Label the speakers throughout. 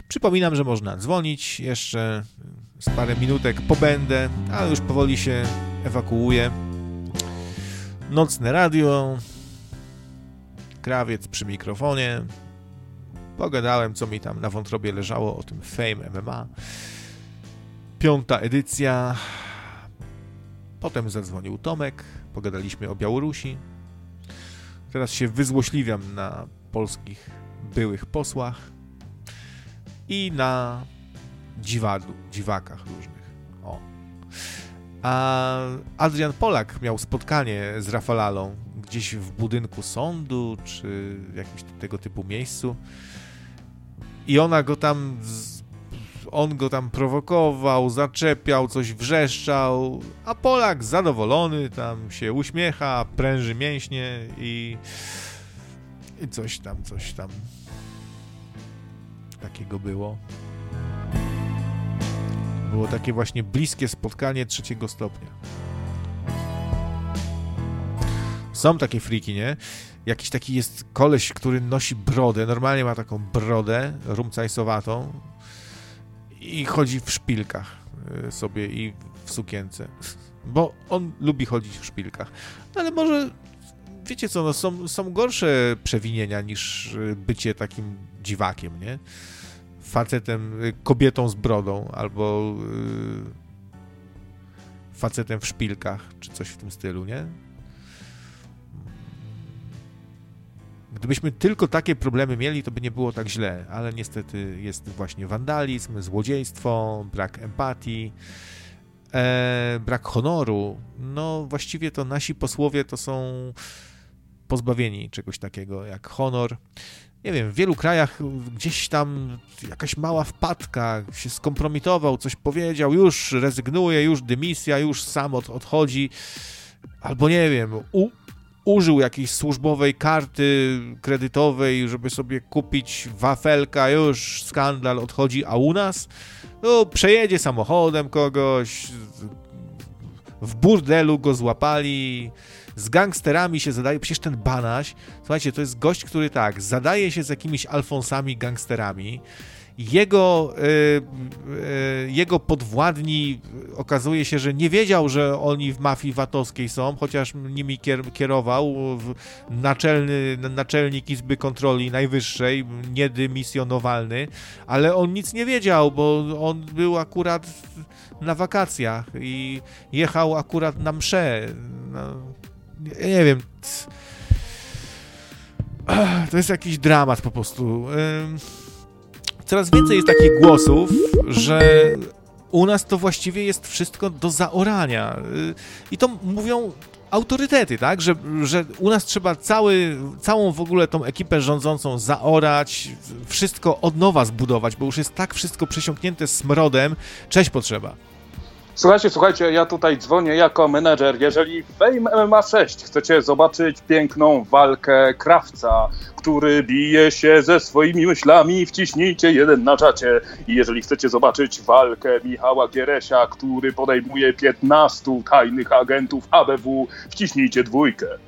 Speaker 1: Przypominam, że można dzwonić, jeszcze z parę minutek pobędę, ale już powoli się ewakuuję. Nocne radio, krawiec przy mikrofonie. Pogadałem, co mi tam na wątrobie leżało o tym Fame MMA. 5. edycja. Potem zadzwonił Tomek, pogadaliśmy o Białorusi. Teraz się wyzłośliwiam na polskich byłych posłach i na dziwakach różnych. O. A Adrian Polak miał spotkanie z Rafalalą gdzieś w budynku sądu, czy w jakimś tego typu miejscu. I on go tam prowokował, zaczepiał, coś wrzeszczał, a Polak zadowolony tam się uśmiecha, pręży mięśnie i coś tam takiego było. Było takie właśnie bliskie spotkanie 3. stopnia. Są takie friki, nie? Jakiś taki jest koleś, który nosi brodę, normalnie ma taką brodę rumcajsowatą i chodzi w szpilkach sobie i w sukience, bo on lubi chodzić w szpilkach. Ale może, wiecie co, no są gorsze przewinienia niż bycie takim dziwakiem, nie? Facetem, kobietą z brodą albo facetem w szpilkach, czy coś w tym stylu, nie? Gdybyśmy tylko takie problemy mieli, to by nie było tak źle, ale niestety jest właśnie wandalizm, złodziejstwo, brak empatii, brak honoru. No właściwie to nasi posłowie to są pozbawieni czegoś takiego jak honor. Nie wiem, w wielu krajach gdzieś tam jakaś mała wpadka, się skompromitował, coś powiedział, już rezygnuje, już dymisja, już sam odchodzi, albo nie wiem, użył jakiejś służbowej karty kredytowej, żeby sobie kupić wafelka, już skandal, odchodzi, a u nas no, przejedzie samochodem kogoś, w burdelu go złapali, z gangsterami się zadaje, przecież ten Banaś, słuchajcie, to jest gość, który tak, zadaje się z jakimiś alfonsami gangsterami, jego podwładni okazuje się, że nie wiedział, że oni w mafii VAT-owskiej są, chociaż nimi kierował naczelnik Izby Kontroli Najwyższej, niedymisjonowalny, ale on nic nie wiedział, bo on był akurat na wakacjach i jechał akurat na mszę. No, nie wiem. To jest jakiś dramat po prostu. Coraz więcej jest takich głosów, że u nas to właściwie jest wszystko do zaorania. I to mówią autorytety, tak? Że u nas trzeba całą w ogóle tą ekipę rządzącą zaorać, wszystko od nowa zbudować, bo już jest tak wszystko przesiąknięte smrodem. Cześć potrzeba.
Speaker 2: Słuchajcie, ja tutaj dzwonię jako menedżer. Jeżeli w Fame MMA 6 chcecie zobaczyć piękną walkę krawca, który bije się ze swoimi myślami, wciśnijcie 1 na czacie. I jeżeli chcecie zobaczyć walkę Michała Gieresia, który podejmuje 15 tajnych agentów ABW, wciśnijcie 2.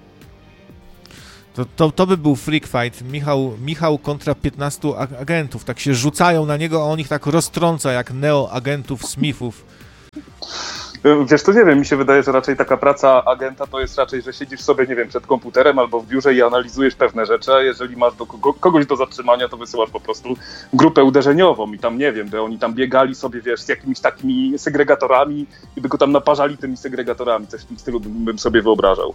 Speaker 1: To by był freak fight. Michał kontra 15 agentów. Tak się rzucają na niego, a on ich tak roztrąca jak neo-agentów Smithów.
Speaker 2: Wiesz, to nie wiem, mi się wydaje, że raczej taka praca agenta to jest raczej, że siedzisz sobie, nie wiem, przed komputerem albo w biurze i analizujesz pewne rzeczy, a jeżeli masz kogoś do zatrzymania, to wysyłasz po prostu grupę uderzeniową i tam, nie wiem, by oni tam biegali sobie, wiesz, z jakimiś takimi segregatorami i by go tam naparzali tymi segregatorami, coś w tym stylu bym sobie wyobrażał.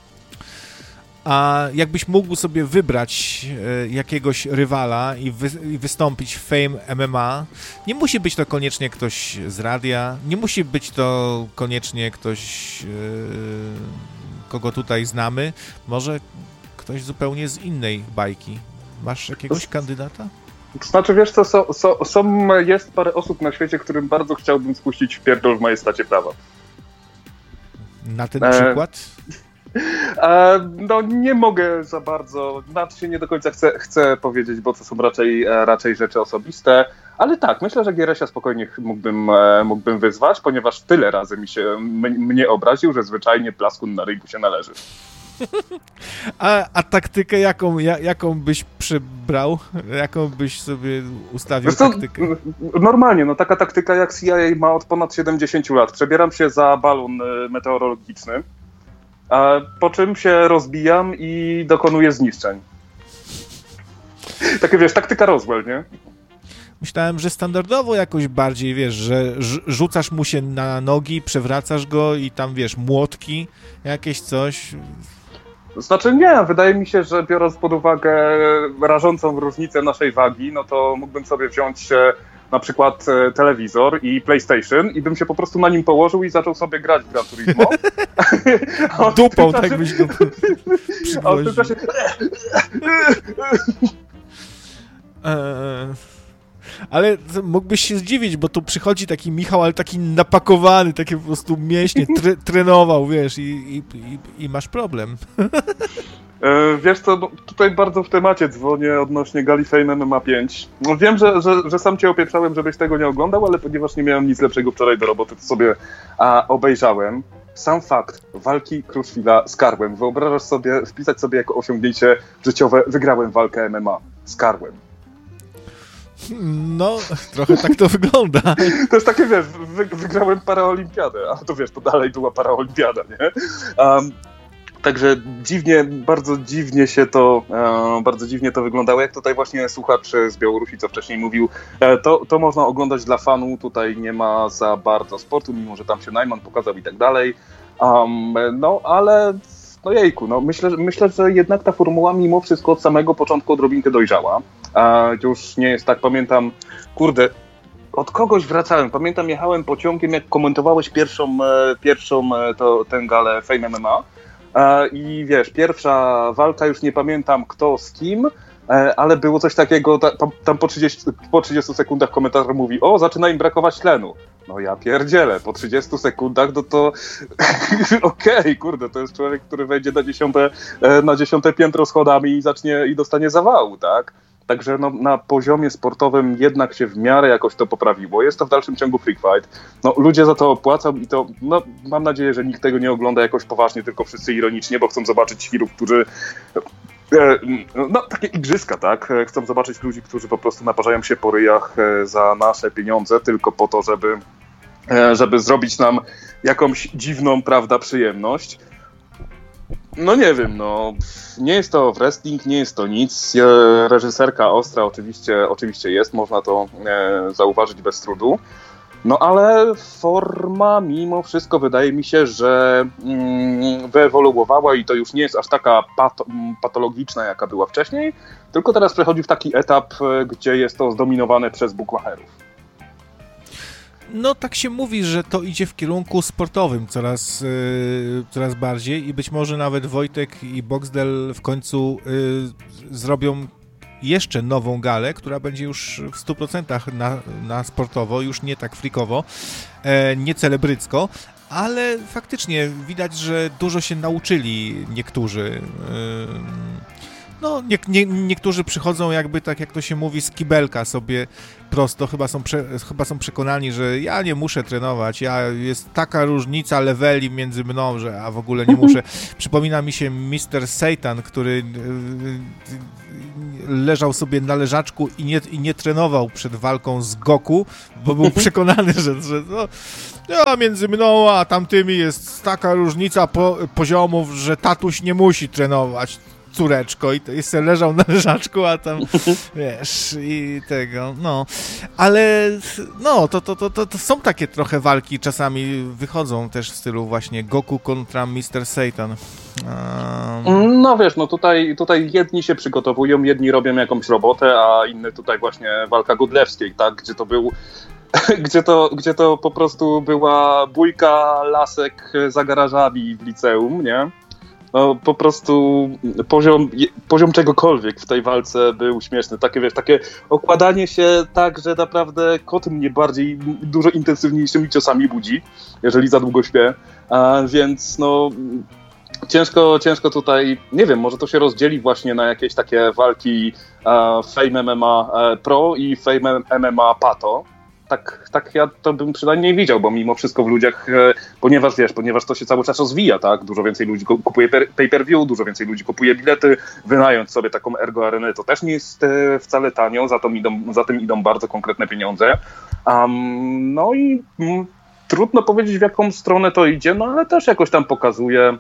Speaker 1: A jakbyś mógł sobie wybrać jakiegoś rywala i wystąpić w Fame MMA, nie musi być to koniecznie ktoś z radia, nie musi być to koniecznie ktoś, kogo tutaj znamy, może ktoś zupełnie z innej bajki. Masz jakiegoś kandydata?
Speaker 2: To znaczy, wiesz co, jest parę osób na świecie, którym bardzo chciałbym spuścić w pierdol w majestacie prawa.
Speaker 1: Na ten przykład?
Speaker 2: No nie mogę za bardzo, znaczy nie do końca chcę powiedzieć, bo to są raczej rzeczy osobiste, ale tak, myślę, że Gieresia spokojnie mógłbym wyzwać, ponieważ tyle razy mnie obraził, że zwyczajnie plaskun na ryjku się należy.
Speaker 1: A taktykę jaką byś przybrał? Jaką byś sobie ustawił taktykę?
Speaker 2: Normalnie, no taka taktyka jak CIA ma od ponad 70 lat. Przebieram się za balon meteorologiczny, po czym się rozbijam i dokonuję zniszczeń. Takie wiesz, taktyka Roswell, nie?
Speaker 1: Myślałem, że standardowo jakoś bardziej, wiesz, że rzucasz mu się na nogi, przewracasz go i tam, wiesz, młotki, jakieś coś.
Speaker 2: Znaczy nie, wydaje mi się, że biorąc pod uwagę rażącą różnicę naszej wagi, no to mógłbym sobie wziąć na przykład telewizor i PlayStation i bym się po prostu na nim położył i zaczął sobie grać w Gran Turismo.
Speaker 1: Dupą, tak byś go przywoził. Ale mógłbyś się zdziwić, bo tu przychodzi taki Michał, ale taki napakowany, takie po prostu mięśnie, trenował, wiesz, i masz problem.
Speaker 2: Wiesz co, no, tutaj bardzo w temacie dzwonię odnośnie Gali Fame MMA 5. No, wiem, że sam cię opieprzałem, żebyś tego nie oglądał, ale ponieważ nie miałem nic lepszego wczoraj do roboty, to sobie obejrzałem. Sam fakt walki Kruszwila z Karłem. Wyobrażasz sobie, wpisać sobie jako osiągnięcie życiowe, wygrałem walkę MMA z Karłem.
Speaker 1: No, trochę tak to wygląda.
Speaker 2: To jest takie, wiesz, wygrałem paraolimpiadę, a to wiesz, to dalej była paraolimpiada, nie? Także bardzo dziwnie to wyglądało, jak tutaj właśnie słuchacz z Białorusi, co wcześniej mówił, to można oglądać dla fanu, tutaj nie ma za bardzo sportu, mimo że tam się Najman pokazał i tak dalej, no ale no jejku, no myślę, że jednak ta formuła mimo wszystko od samego początku odrobinkę dojrzała, już nie jest tak, pamiętam, kurde, od kogoś wracałem, pamiętam jechałem pociągiem, jak komentowałeś pierwszą tę galę Fame MMA, i wiesz, pierwsza walka, już nie pamiętam kto z kim, ale było coś takiego, tam po 30 sekundach komentator mówi, o, zaczyna im brakować tlenu. No ja pierdzielę, po 30 sekundach, no to okej, kurde, to jest człowiek, który wejdzie na 10 piętro schodami i dostanie zawału, tak? Także no, na poziomie sportowym jednak się w miarę jakoś to poprawiło. Jest to w dalszym ciągu freak fight. No, ludzie za to płacą i to, no, mam nadzieję, że nikt tego nie ogląda jakoś poważnie, tylko wszyscy ironicznie, bo chcą zobaczyć świrów, którzy... No, takie igrzyska, tak? Chcą zobaczyć ludzi, którzy po prostu naparzają się po ryjach za nasze pieniądze, tylko po to, żeby zrobić nam jakąś dziwną, prawda, przyjemność. No nie wiem, no nie jest to wrestling, nie jest to nic. Reżyserka ostra oczywiście jest, można to zauważyć bez trudu. No ale forma mimo wszystko wydaje mi się, że wyewoluowała i to już nie jest aż taka patologiczna, jaka była wcześniej, tylko teraz przechodzi w taki etap, gdzie jest to zdominowane przez bookmacherów.
Speaker 1: No tak się mówi, że to idzie w kierunku sportowym coraz bardziej i być może nawet Wojtek i Boxdel w końcu zrobią jeszcze nową galę, która będzie już w 100% na sportowo, już nie tak freakowo, nie celebrycko, ale faktycznie widać, że dużo się nauczyli niektórzy. No, niektórzy przychodzą jakby, tak jak to się mówi, z kibelka sobie prosto, chyba są przekonani, że ja nie muszę trenować, jest taka różnica leveli między mną, a w ogóle nie muszę. Przypomina mi się Mr. Satan, który leżał sobie na leżaczku i nie trenował przed walką z Goku, bo był przekonany, że no, między mną a tamtymi jest taka różnica poziomów, że tatuś nie musi trenować. Córeczko i sobie leżał na leżaczku, a tam, wiesz, i tego, no. Ale, no, to są takie trochę walki, czasami wychodzą też w stylu właśnie Goku kontra Mr. Satan.
Speaker 2: No wiesz, no tutaj jedni się przygotowują, jedni robią jakąś robotę, a inny tutaj właśnie walka Godlewskiej, tak, gdzie to po prostu była bójka lasek za garażami w liceum, nie? No po prostu poziom czegokolwiek w tej walce był śmieszny. Takie, wiesz, takie okładanie się tak, że naprawdę kot mnie bardziej, dużo intensywniejszymi ciosami budzi, jeżeli za długo śpię. Więc no ciężko tutaj, nie wiem, może to się rozdzieli właśnie na jakieś takie walki Fame MMA Pro i Fame MMA Pato. tak ja to bym przynajmniej widział, bo mimo wszystko w ludziach, ponieważ to się cały czas rozwija, tak? Dużo więcej ludzi kupuje pay-per-view, dużo więcej ludzi kupuje bilety, wynająć sobie taką Ergo Arenę to też nie jest wcale tanio, za tym idą bardzo konkretne pieniądze. No i trudno powiedzieć, w jaką stronę to idzie, no ale też jakoś tam pokazuje.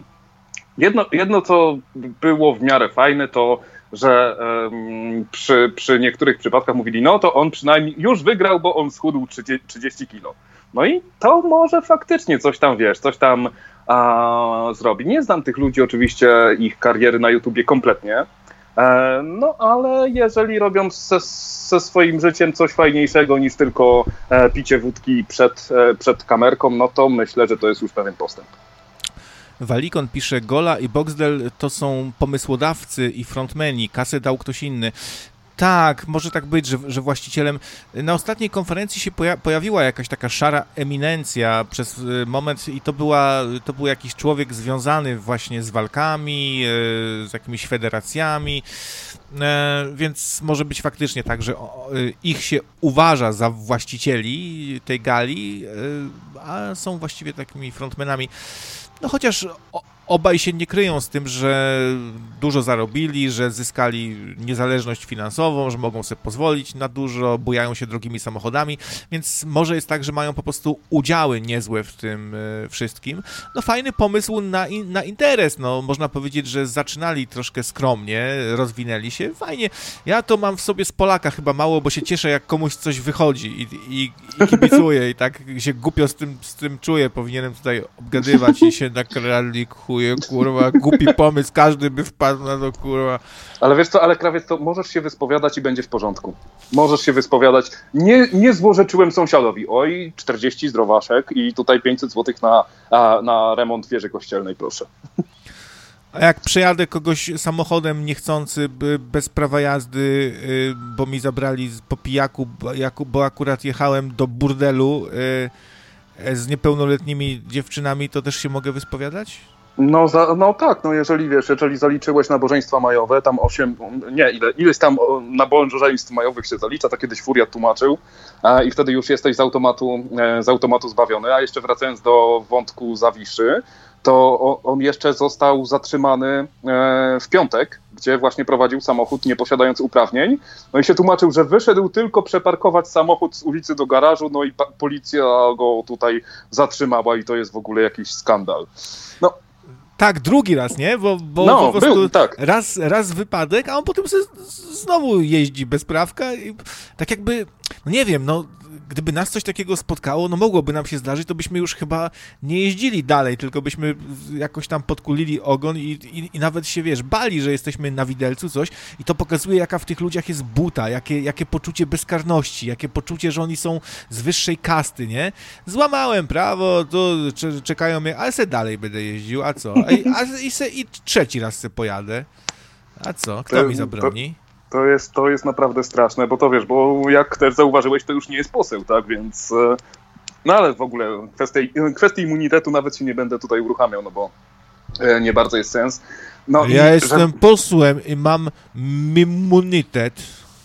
Speaker 2: Jedno, co było w miarę fajne, to że przy niektórych przypadkach mówili, no to on przynajmniej już wygrał, bo on schudł 30 kilo. No i to może faktycznie coś tam zrobi. Nie znam tych ludzi, oczywiście ich kariery na YouTubie kompletnie, no ale jeżeli robią ze swoim życiem coś fajniejszego niż tylko picie wódki przed kamerką, no to myślę, że to jest już pewien postęp.
Speaker 1: Walikon pisze, Gola i Boxdel to są pomysłodawcy i frontmeni, kasę dał ktoś inny. Tak, może tak być, że właścicielem... Na ostatniej konferencji się pojawiła jakaś taka szara eminencja przez moment i to był jakiś człowiek związany właśnie z walkami, z jakimiś federacjami, więc może być faktycznie tak, że ich się uważa za właścicieli tej gali, a są właściwie takimi frontmenami. No chociaż obaj się nie kryją z tym, że dużo zarobili, że zyskali niezależność finansową, że mogą sobie pozwolić na dużo, bujają się drogimi samochodami, więc może jest tak, że mają po prostu udziały niezłe w tym wszystkim. No fajny pomysł na interes, no można powiedzieć, że zaczynali troszkę skromnie, rozwinęli się, fajnie. Ja to mam w sobie z Polaka chyba mało, bo się cieszę, jak komuś coś wychodzi i kibicuję i tak się głupio z tym czuję, powinienem tutaj obgadywać i się nakralikuję, kurwa, głupi pomysł, każdy by wpadł na to, kurwa.
Speaker 2: Ale wiesz co, ale Krawiec, to możesz się wyspowiadać i będzie w porządku. Możesz się wyspowiadać. Nie złorzeczyłem sąsiadowi. Oj, 40 zdrowaszek i tutaj 500 zł na remont wieży kościelnej, proszę.
Speaker 1: A jak przejadę kogoś samochodem niechcący, bez prawa jazdy, bo mi zabrali po pijaku, bo akurat jechałem do burdelu z niepełnoletnimi dziewczynami, to też się mogę wyspowiadać?
Speaker 2: No tak, no jeżeli zaliczyłeś nabożeństwa majowe, tam ileś tam nabożeństw majowych się zalicza, to kiedyś Furiat tłumaczył i wtedy już jesteś z automatu zbawiony, a jeszcze wracając do wątku Zawiszy, to on jeszcze został zatrzymany w piątek, gdzie właśnie prowadził samochód nie posiadając uprawnień, no i się tłumaczył, że wyszedł tylko przeparkować samochód z ulicy do garażu, no i policja go tutaj zatrzymała i to jest w ogóle jakiś skandal. No.
Speaker 1: Tak, drugi raz, nie? Bo po prostu tak. raz wypadek, a on potem znowu jeździ bez prawka i tak jakby, no nie wiem, no gdyby nas coś takiego spotkało, no mogłoby nam się zdarzyć, to byśmy już chyba nie jeździli dalej, tylko byśmy jakoś tam podkulili ogon i nawet się, bali, że jesteśmy na widelcu, coś i to pokazuje, jaka w tych ludziach jest buta, jakie poczucie bezkarności, jakie poczucie, że oni są z wyższej kasty, nie? Złamałem prawo, to czekają mnie, ale se dalej będę jeździł, a co? I trzeci raz se pojadę. A co? Kto mi zabroni?
Speaker 2: To jest naprawdę straszne, bo to wiesz, bo jak też zauważyłeś, to już nie jest poseł, tak, więc no ale w ogóle kwestii immunitetu nawet się nie będę tutaj uruchamiał, no bo nie bardzo jest sens. No
Speaker 1: ja jestem posłem i mam immunitet.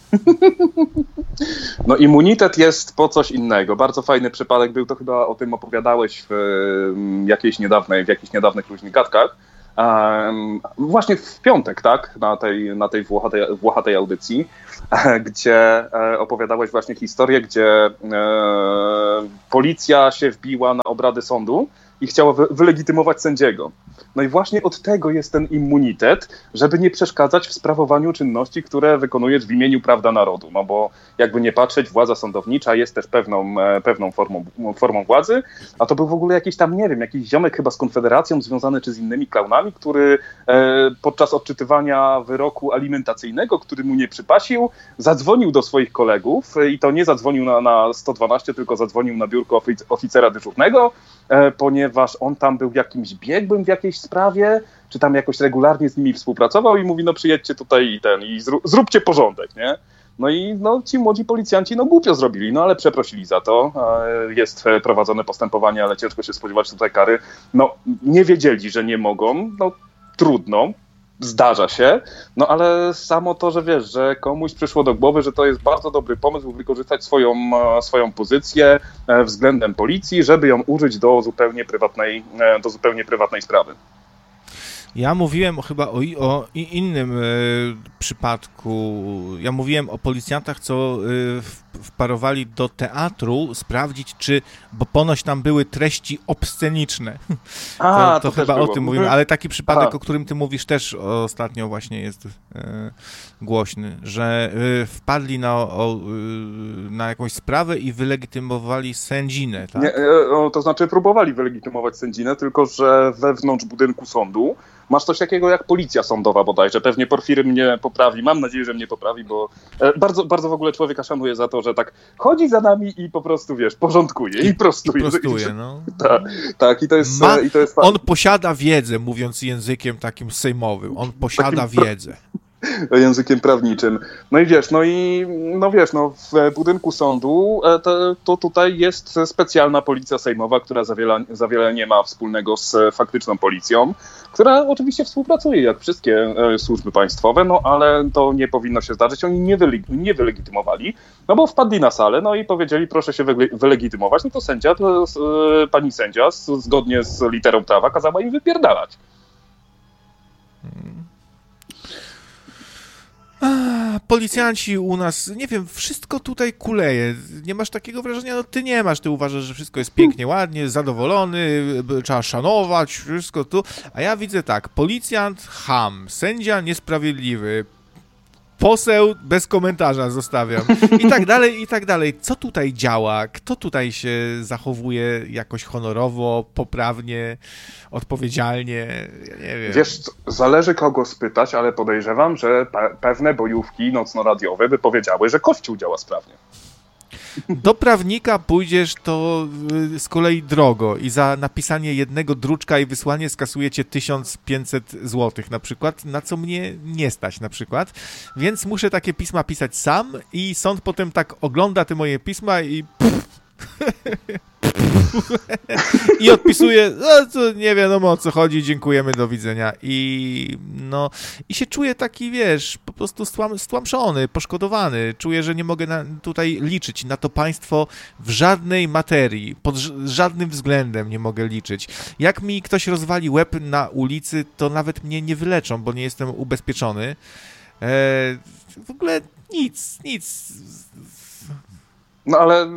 Speaker 2: No immunitet jest po coś innego. Bardzo fajny przypadek był, to chyba o tym opowiadałeś w jakichś niedawnych luźnych gadkach. Właśnie w piątek, tak, na tej włochatej audycji, gdzie opowiadałeś właśnie historię, gdzie policja się wbiła na obrady sądu i chciała wylegitymować sędziego. No i właśnie od tego jest ten immunitet, żeby nie przeszkadzać w sprawowaniu czynności, które wykonujesz w imieniu prawda narodu. No bo jakby nie patrzeć, władza sądownicza jest też pewną formą władzy, a to był w ogóle jakiś tam, nie wiem, jakiś ziomek chyba z Konfederacją związany czy z innymi klaunami, który podczas odczytywania wyroku alimentacyjnego, który mu nie przypasił, zadzwonił do swoich kolegów i to nie zadzwonił na 112, tylko zadzwonił na biurko oficera dyżurnego, ponieważ on tam był jakimś biegłym w jakiejś sprawie, czy tam jakoś regularnie z nimi współpracował i mówi, no przyjedźcie tutaj i zróbcie porządek, nie? No i ci młodzi policjanci głupio zrobili, ale przeprosili za to. Jest prowadzone postępowanie, ale ciężko się spodziewać tutaj kary. No nie wiedzieli, że nie mogą, trudno. zdarza się, no ale samo to, że wiesz, że komuś przyszło do głowy, że to jest bardzo dobry pomysł wykorzystać swoją pozycję względem policji, żeby ją użyć do zupełnie prywatnej sprawy.
Speaker 1: Ja mówiłem chyba o innym przypadku. Ja mówiłem o policjantach, co wparowali do teatru sprawdzić, bo ponoć tam były treści obsceniczne. To chyba o tym mówimy, ale taki przypadek, o którym ty mówisz, też ostatnio właśnie jest głośny, że wpadli na jakąś sprawę i wylegitymowali sędzinę. Tak?
Speaker 2: Nie, to znaczy próbowali wylegitymować sędzinę, tylko że wewnątrz budynku sądu masz coś takiego jak policja sądowa bodajże. Pewnie Porfiry mnie poprawi. Mam nadzieję, że mnie poprawi, bo bardzo, bardzo w ogóle człowieka szanuję za to, że tak chodzi za nami i po prostu, wiesz, porządkuje i prostuje.
Speaker 1: No.
Speaker 2: Tak, i to jest
Speaker 1: on posiada wiedzę, mówiąc językiem takim sejmowym. On posiada wiedzę.
Speaker 2: Językiem prawniczym. No i wiesz, w budynku sądu to tutaj jest specjalna policja sejmowa, która za wiele nie ma wspólnego z faktyczną policją, która oczywiście współpracuje jak wszystkie służby państwowe, no ale to nie powinno się zdarzyć. Oni nie wylegitymowali, no bo wpadli na salę, no i powiedzieli, proszę się wylegitymować, no to pani sędzia zgodnie z literą prawa kazała im wypierdalać.
Speaker 1: Policjanci u nas, nie wiem, wszystko tutaj kuleje. Nie masz takiego wrażenia? No ty nie masz, ty uważasz, że wszystko jest pięknie, ładnie, zadowolony, trzeba szanować, wszystko tu. A ja widzę tak, policjant cham, sędzia niesprawiedliwy, poseł bez komentarza zostawiam i tak dalej, i tak dalej. Co tutaj działa? Kto tutaj się zachowuje jakoś honorowo, poprawnie, odpowiedzialnie? Ja nie wiem.
Speaker 2: Wiesz, zależy kogo spytać, ale podejrzewam, że pewne bojówki nocno-radiowe by powiedziały, że Kościół działa sprawnie.
Speaker 1: Do prawnika pójdziesz to z kolei drogo i za napisanie jednego druczka i wysłanie skasujecie 1500 zł na przykład, na co mnie nie stać na przykład, więc muszę takie pisma pisać sam i sąd potem tak ogląda te moje pisma i i odpisuje, no to nie wiadomo o co chodzi, dziękujemy, do widzenia. I się czuję taki, wiesz, po prostu stłamszony, poszkodowany. Czuję, że nie mogę tutaj liczyć na to państwo w żadnej materii, pod żadnym względem nie mogę liczyć. Jak mi ktoś rozwali łeb na ulicy, to nawet mnie nie wyleczą, bo nie jestem ubezpieczony. W ogóle nic.
Speaker 2: No ale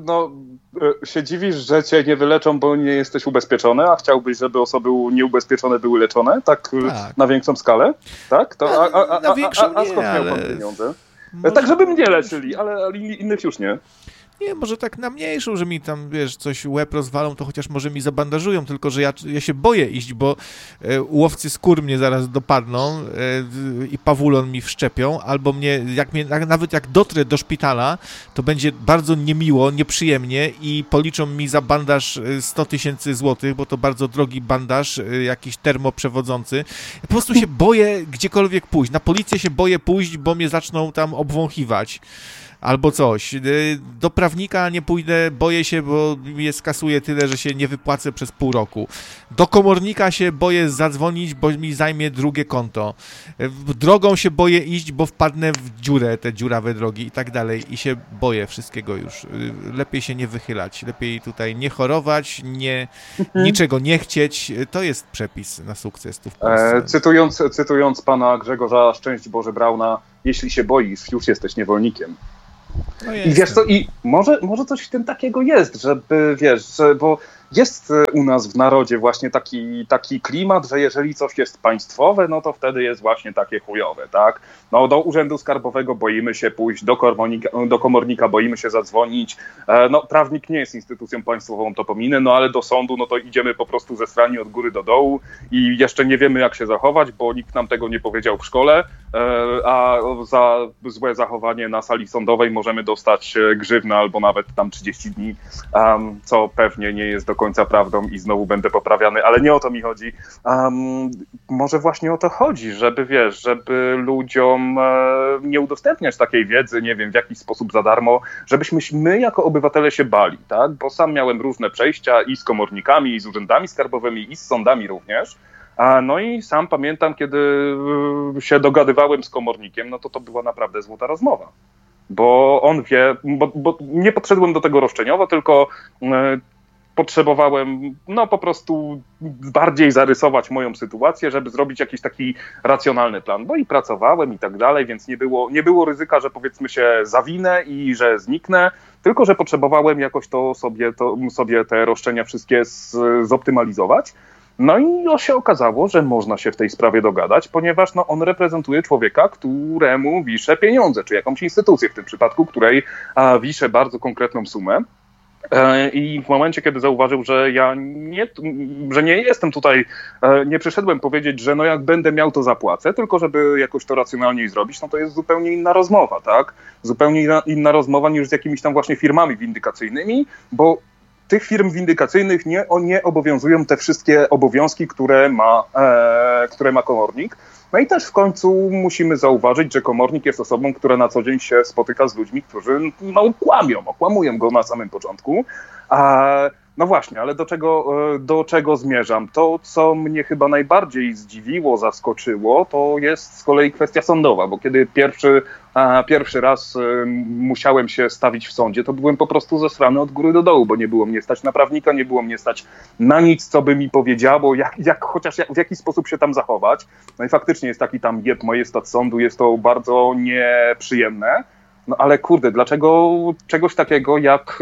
Speaker 2: się dziwisz, że cię nie wyleczą, bo nie jesteś ubezpieczony, a chciałbyś, żeby osoby nieubezpieczone były leczone? Tak. Na większą skalę? Tak?
Speaker 1: Na większą nie,
Speaker 2: skąd miał pan pieniądze? Tak, żeby mnie leczyli, ale innych już nie.
Speaker 1: Nie, może tak na mniejszą, że mi tam, wiesz, coś łeb rozwalą, to chociaż może mi zabandażują, tylko że ja się boję iść, bo łowcy skór mnie zaraz dopadną i pawulon mi wszczepią, albo nawet jak dotrę do szpitala, to będzie bardzo niemiło, nieprzyjemnie i policzą mi za bandaż 100 000 złotych, bo to bardzo drogi bandaż, jakiś termoprzewodzący. Po prostu się boję gdziekolwiek pójść. Na policję się boję pójść, bo mnie zaczną tam obwąchiwać. Albo coś. Do prawnika nie pójdę, boję się, bo mnie skasuje tyle, że się nie wypłacę przez pół roku. Do komornika się boję zadzwonić, bo mi zajmie drugie konto. Drogą się boję iść, bo wpadnę w dziurę, te dziurawe drogi i tak dalej. I się boję wszystkiego już. Lepiej się nie wychylać. Lepiej tutaj nie chorować, niczego nie chcieć. To jest przepis na sukces tu w Polsce.
Speaker 2: Cytując pana Grzegorza Szczęść Boże Brauna, jeśli się boisz, już jesteś niewolnikiem.
Speaker 1: No
Speaker 2: i wiesz co, i może coś w tym takiego jest, żeby, wiesz, bo jest u nas w narodzie właśnie taki klimat, że jeżeli coś jest państwowe, no to wtedy jest właśnie takie chujowe, tak? No do urzędu skarbowego boimy się pójść, do komornika boimy się zadzwonić, no prawnik nie jest instytucją państwową, to pominę, no ale do sądu, no to idziemy po prostu ze strani od góry do dołu i jeszcze nie wiemy jak się zachować, bo nikt nam tego nie powiedział w szkole, a za złe zachowanie na sali sądowej możemy dostać grzywnę albo nawet tam 30 dni, co pewnie nie jest do końca prawdą i znowu będę poprawiany, ale nie o to mi chodzi. Może właśnie o to chodzi, żeby, wiesz, żeby ludziom nie udostępniać takiej wiedzy, nie wiem, w jakiś sposób za darmo, żebyśmy my jako obywatele się bali, tak? Bo sam miałem różne przejścia i z komornikami, i z urzędami skarbowymi, i z sądami również. No i sam pamiętam, kiedy się dogadywałem z komornikiem, no to była naprawdę złota rozmowa. Bo on wie, bo nie podszedłem do tego roszczeniowo, tylko potrzebowałem po prostu bardziej zarysować moją sytuację, żeby zrobić jakiś taki racjonalny plan. Bo i pracowałem i tak dalej, więc nie było ryzyka, że powiedzmy się zawinę i że zniknę, tylko że potrzebowałem jakoś sobie te roszczenia wszystkie zoptymalizować. No i się okazało, że można się w tej sprawie dogadać, ponieważ on reprezentuje człowieka, któremu wiszę pieniądze, czy jakąś instytucję w tym przypadku, której wiszę bardzo konkretną sumę. I w momencie, kiedy zauważył, że ja nie jestem tutaj, nie przyszedłem powiedzieć, że jak będę miał, to zapłacę, tylko żeby jakoś to racjonalniej zrobić, to jest zupełnie inna rozmowa, tak? Zupełnie inna rozmowa niż z jakimiś tam właśnie firmami windykacyjnymi, bo tych firm windykacyjnych nie obowiązują te wszystkie obowiązki, które ma komornik. No i też w końcu musimy zauważyć, że komornik jest osobą, która na co dzień się spotyka z ludźmi, którzy okłamują go na samym początku. No właśnie, ale do czego zmierzam? To, co mnie chyba najbardziej zdziwiło, zaskoczyło, to jest z kolei kwestia sądowa, bo kiedy pierwszy raz musiałem się stawić w sądzie, to byłem po prostu zesrany od góry do dołu, bo nie było mnie stać na prawnika, nie było mnie stać na nic, co by mi powiedziało, chociaż w jaki sposób się tam zachować. No i faktycznie jest taki tam majestat sądu, jest to bardzo nieprzyjemne. No ale kurde, dlaczego czegoś takiego,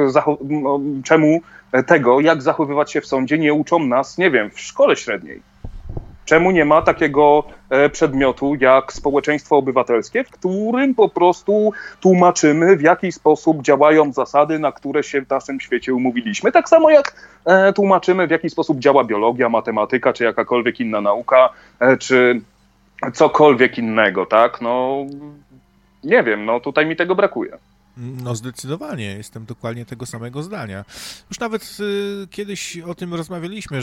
Speaker 2: czemu tego, jak zachowywać się w sądzie, nie uczą nas, nie wiem, w szkole średniej? Czemu nie ma takiego przedmiotu jak społeczeństwo obywatelskie, w którym po prostu tłumaczymy, w jaki sposób działają zasady, na które się w naszym świecie umówiliśmy? Tak samo jak tłumaczymy, w jaki sposób działa biologia, matematyka, czy jakakolwiek inna nauka, czy cokolwiek innego, tak? Nie wiem, tutaj mi tego brakuje.
Speaker 1: No zdecydowanie, jestem dokładnie tego samego zdania. Już nawet kiedyś o tym rozmawialiśmy,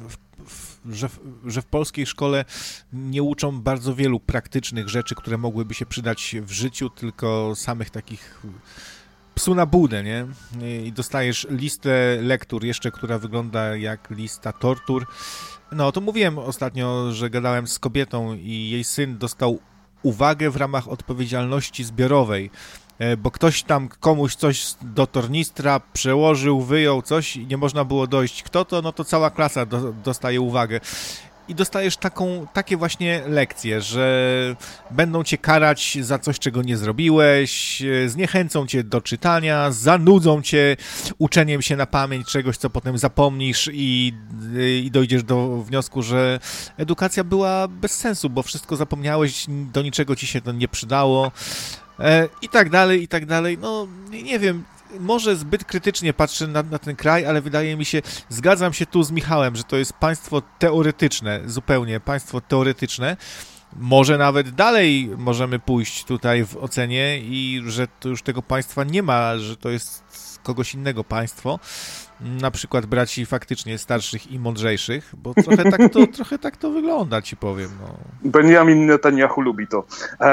Speaker 1: że w polskiej szkole nie uczą bardzo wielu praktycznych rzeczy, które mogłyby się przydać w życiu, tylko samych takich psu na budę, nie? I dostajesz listę lektur jeszcze, która wygląda jak lista tortur. No to mówiłem ostatnio, że gadałem z kobietą i jej syn dostał uwagę w ramach odpowiedzialności zbiorowej, bo ktoś tam komuś coś do tornistra przełożył, wyjął coś i nie można było dojść kto to, no to cała klasa dostaje uwagę. I dostajesz takie właśnie lekcje, że będą cię karać za coś, czego nie zrobiłeś, zniechęcą cię do czytania, zanudzą cię uczeniem się na pamięć czegoś, co potem zapomnisz i dojdziesz do wniosku, że edukacja była bez sensu, bo wszystko zapomniałeś, do niczego ci się to nie przydało i tak dalej, i tak dalej. No nie wiem, może zbyt krytycznie patrzę na ten kraj, ale wydaje mi się, zgadzam się tu z Michałem, że to jest państwo teoretyczne, zupełnie państwo teoretyczne. Może nawet dalej możemy pójść tutaj w ocenie i że to już tego państwa nie ma, że to jest kogoś innego państwo, na przykład braci faktycznie starszych i mądrzejszych, bo trochę tak to wygląda, ci powiem. No.
Speaker 2: Benjamin Netanyahu lubi to.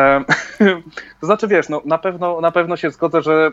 Speaker 2: To znaczy, wiesz, na pewno się zgodzę, że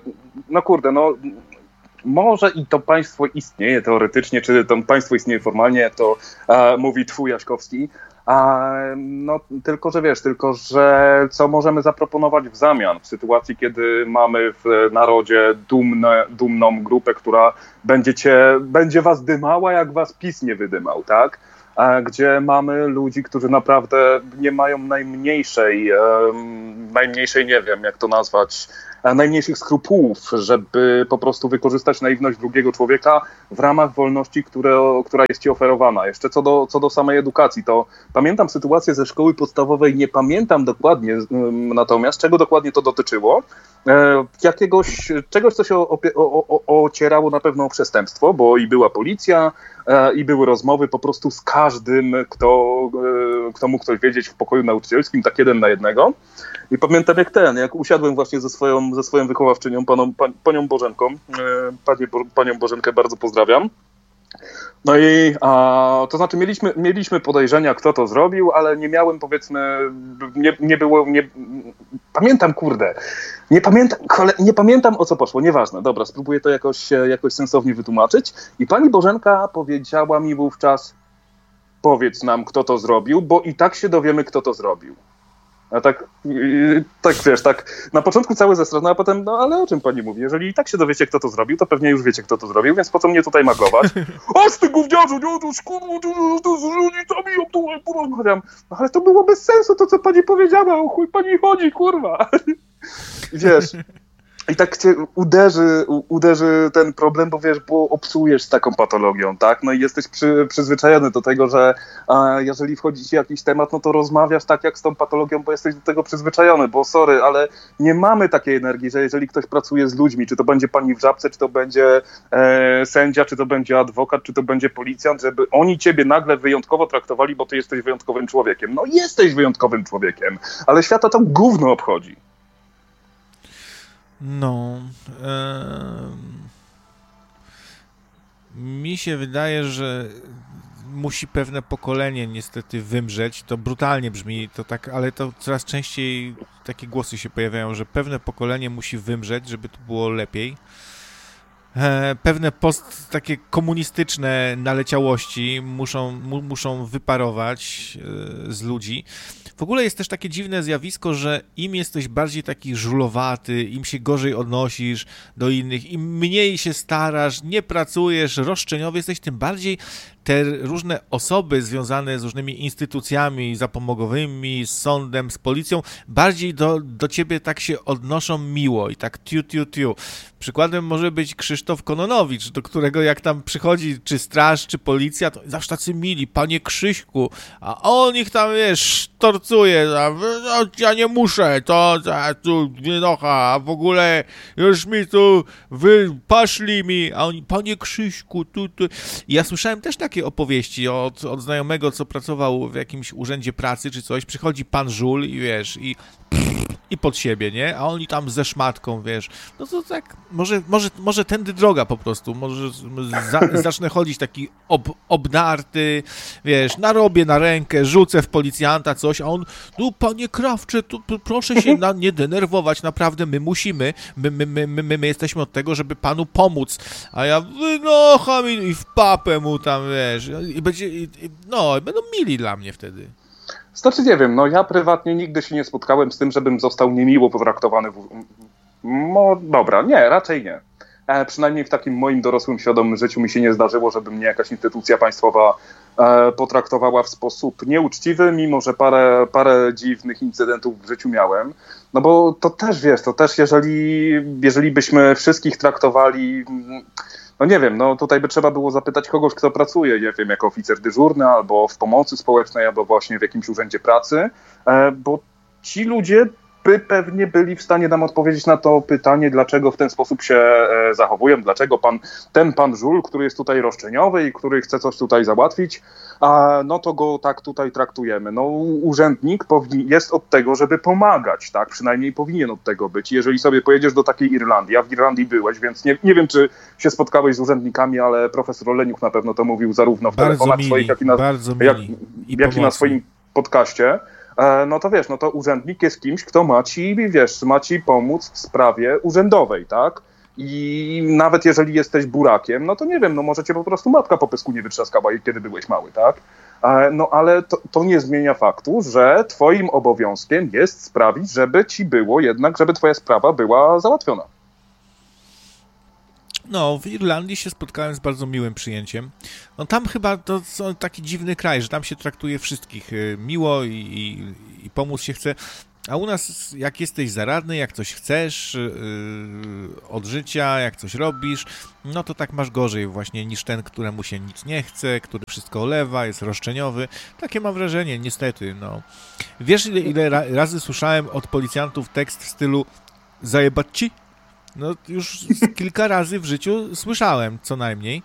Speaker 2: może i to państwo istnieje teoretycznie, czy to państwo istnieje formalnie, jak to mówi twój Jaśkowski. Tylko że co możemy zaproponować w zamian w sytuacji, kiedy mamy w narodzie dumną grupę, która będzie was dymała, jak was PiS nie wydymał, tak? Gdzie mamy ludzi, którzy naprawdę nie mają najmniejszej, nie wiem jak to nazwać, najmniejszych skrupułów, żeby po prostu wykorzystać naiwność drugiego człowieka w ramach wolności, która jest ci oferowana. Jeszcze co do samej edukacji, to pamiętam sytuację ze szkoły podstawowej, nie pamiętam dokładnie natomiast, czego dokładnie to dotyczyło. Czegoś, co się ocierało na pewno o przestępstwo, bo i była policja, i były rozmowy po prostu z każdym, kto mógł coś wiedzieć w pokoju nauczycielskim, tak 1 na 1. I pamiętam jak usiadłem właśnie ze swoją wychowawczynią, panią Bożenką, panią Bożenkę bardzo pozdrawiam. No i to znaczy mieliśmy podejrzenia, kto to zrobił, ale nie miałem, powiedzmy, nie pamiętam o co poszło, nieważne, dobra, spróbuję to jakoś sensownie wytłumaczyć. I pani Bożenka powiedziała mi wówczas: powiedz nam, kto to zrobił, bo i tak się dowiemy, kto to zrobił. A tak wiesz, tak na początku cały zestrat, no a potem, no ale o czym pani mówi? Jeżeli i tak się dowiecie, kto to zrobił, to pewnie już wiecie, kto to zrobił, więc po co mnie tutaj maglować? O, z ty gówniarzu, nie, to szkoda, to z rodzicami, ja tu porozmawiam. No ale to było bez sensu, to co pani powiedziała, o chuj pani chodzi, kurwa. Wiesz... I tak cię uderzy ten problem, bo wiesz, bo obsłujesz z taką patologią, tak? No i jesteś przyzwyczajony do tego, że jeżeli wchodzi ci jakiś temat, no to rozmawiasz tak jak z tą patologią, bo jesteś do tego przyzwyczajony, bo sorry, ale nie mamy takiej energii, że jeżeli ktoś pracuje z ludźmi, czy to będzie pani w żabce, czy to będzie sędzia, czy to będzie adwokat, czy to będzie policjant, żeby oni ciebie nagle wyjątkowo traktowali, bo ty jesteś wyjątkowym człowiekiem. No jesteś wyjątkowym człowiekiem, ale świata to gówno obchodzi.
Speaker 1: No, mi się wydaje, że musi pewne pokolenie niestety wymrzeć. To brutalnie brzmi, to tak, ale to coraz częściej takie głosy się pojawiają, że pewne pokolenie musi wymrzeć, żeby to było lepiej. Pewne takie komunistyczne naleciałości muszą wyparować z ludzi. W ogóle jest też takie dziwne zjawisko, że im jesteś bardziej taki żulowaty, im się gorzej odnosisz do innych, im mniej się starasz, nie pracujesz, roszczeniowy jesteś, tym bardziej te różne osoby związane z różnymi instytucjami zapomogowymi, z sądem, z policją, bardziej do ciebie tak się odnoszą miło i tak tiu. Przykładem może być Krzysztof Kononowicz, do którego jak tam przychodzi czy straż, czy policja, to zawsze tacy mili, panie Krzyśku, a on ich tam, wiesz, torcuje, ja nie muszę, to tu wienocha, a w ogóle już mi tu wypaszli mi, a oni, panie Krzyśku, tu. Ja słyszałem też takie opowieści od znajomego, co pracował w jakimś urzędzie pracy czy coś, przychodzi pan żul i wiesz, i pod siebie, nie? A oni tam ze szmatką, wiesz. No to tak, może tędy droga po prostu. Może zacznę chodzić taki obdarty, wiesz, narobię na rękę, rzucę w policjanta coś, a on, no panie Krawcze, tu proszę się nie denerwować, naprawdę, my musimy, my jesteśmy od tego, żeby panu pomóc. A ja wynocham i w papę mu tam, wiesz, będą mili dla mnie wtedy.
Speaker 2: Znaczy nie wiem, no ja prywatnie nigdy się nie spotkałem z tym, żebym został niemiło potraktowany. Dobra, nie, raczej nie. Przynajmniej w takim moim dorosłym, świadomym życiu mi się nie zdarzyło, żeby mnie jakaś instytucja państwowa potraktowała w sposób nieuczciwy, mimo że parę dziwnych incydentów w życiu miałem. No bo to też, wiesz, jeżeli byśmy wszystkich traktowali... No nie wiem, no tutaj by trzeba było zapytać kogoś, kto pracuje, nie wiem, jako oficer dyżurny, albo w pomocy społecznej, albo właśnie w jakimś urzędzie pracy, bo ci ludzie by pewnie byli w stanie nam odpowiedzieć na to pytanie, dlaczego w ten sposób się zachowują, dlaczego ten pan żul, który jest tutaj roszczeniowy i który chce coś tutaj załatwić, no to go tak tutaj traktujemy. No urzędnik jest od tego, żeby pomagać, tak? Przynajmniej powinien od tego być. Jeżeli sobie pojedziesz do takiej Irlandii, a w Irlandii byłeś, więc nie wiem, czy się spotkałeś z urzędnikami, ale profesor Oleniuk na pewno to mówił zarówno w telefonach swoich, jak i na swoim podcaście. No to wiesz, no to urzędnik jest kimś, kto ma ci pomóc w sprawie urzędowej, tak? I nawet jeżeli jesteś burakiem, no to nie wiem, no może cię po prostu matka po pysku nie wytrzaskała, kiedy byłeś mały, tak? No ale to nie zmienia faktu, że twoim obowiązkiem jest sprawić, żeby ci było jednak, żeby twoja sprawa była załatwiona.
Speaker 1: No, w Irlandii się spotkałem z bardzo miłym przyjęciem. No tam chyba to taki dziwny kraj, że tam się traktuje wszystkich miło i pomóc się chce. A u nas, jak jesteś zaradny, jak coś chcesz od życia, jak coś robisz, no to tak masz gorzej właśnie niż ten, któremu się nic nie chce, który wszystko olewa, jest roszczeniowy. Takie mam wrażenie, niestety, no. Wiesz, ile razy słyszałem od policjantów tekst w stylu zajebać ci? No już kilka razy w życiu słyszałem, co najmniej.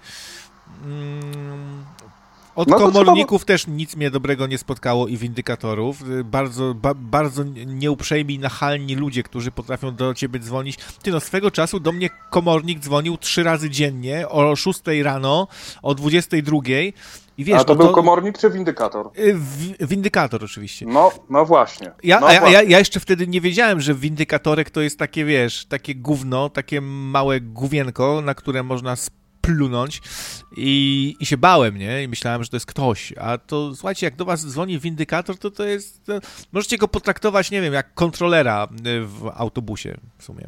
Speaker 1: Od komorników też nic mnie dobrego nie spotkało i windykatorów. Bardzo nieuprzejmi, nachalni ludzie, którzy potrafią do ciebie dzwonić. Swego czasu do mnie komornik dzwonił 3 razy dziennie, o 6 rano, o 22. I wiesz,
Speaker 2: a to był komornik czy windykator?
Speaker 1: Windykator oczywiście.
Speaker 2: No właśnie.
Speaker 1: Ja jeszcze wtedy nie wiedziałem, że windykatorek to jest takie, wiesz, takie gówno, takie małe gówienko, na które można plunąć i się bałem, nie? I myślałem, że to jest ktoś. A to, słuchajcie, jak do was dzwoni windykator, to jest... możecie go potraktować, nie wiem, jak kontrolera w autobusie w sumie.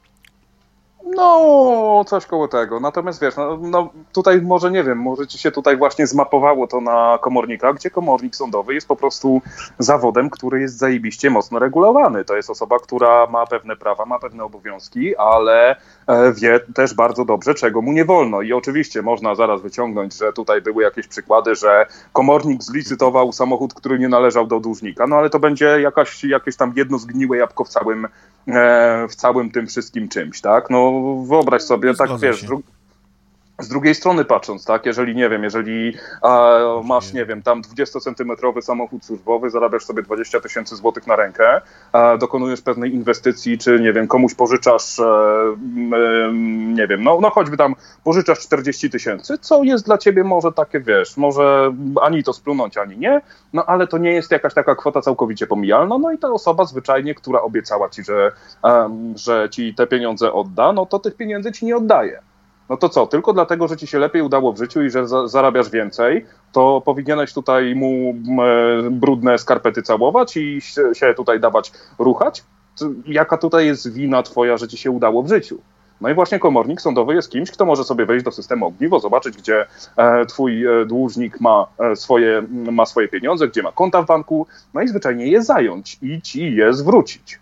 Speaker 2: No, coś koło tego. Natomiast wiesz, no tutaj może nie wiem, może ci się tutaj właśnie zmapowało to na komornika, gdzie komornik sądowy jest po prostu zawodem, który jest zajebiście mocno regulowany. To jest osoba, która ma pewne prawa, ma pewne obowiązki, ale wie też bardzo dobrze, czego mu nie wolno. I oczywiście można zaraz wyciągnąć, że tutaj były jakieś przykłady, że komornik zlicytował samochód, który nie należał do dłużnika. No ale to będzie jakieś tam jedno zgniłe jabłko w całym tym wszystkim czymś, tak? No wyobraź sobie, tak wiesz, z drugiej strony patrząc, tak, jeżeli masz, nie wiem, tam 20-centymetrowy samochód służbowy, zarabiasz sobie 20 000 złotych na rękę, dokonujesz pewnej inwestycji, czy nie wiem, komuś pożyczasz, nie wiem, no choćby tam pożyczasz 40 000, co jest dla ciebie może takie, wiesz, może ani to splunąć, ani nie, no ale to nie jest jakaś taka kwota całkowicie pomijalna, no i ta osoba zwyczajnie, która obiecała ci, że ci te pieniądze odda, no to tych pieniędzy ci nie oddaje. No to co, tylko dlatego, że ci się lepiej udało w życiu i że zarabiasz więcej, to powinieneś tutaj mu brudne skarpety całować i się tutaj dawać ruchać? Jaka tutaj jest wina twoja, że ci się udało w życiu? No i właśnie komornik sądowy jest kimś, kto może sobie wejść do systemu ogniwo, zobaczyć, gdzie twój dłużnik ma swoje pieniądze, gdzie ma konta w banku, no i zwyczajnie je zająć i ci je zwrócić.